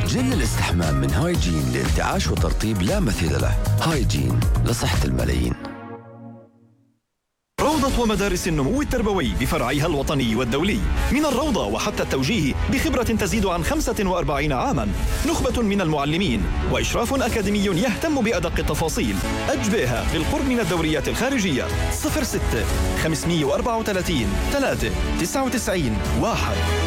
جل الاستحمام من هايجين لانتعاش وترطيب لا مثيل له. هايجين لصحة الملايين. روضة ومدارس النمو التربوي بفرعيها الوطني والدولي، من الروضة وحتى التوجيه بخبرة تزيد عن 45 عاما، نخبة من المعلمين وإشراف أكاديمي يهتم بأدق التفاصيل. أجبيها بالقرب من الدوريات الخارجية. 06 534 3 99 1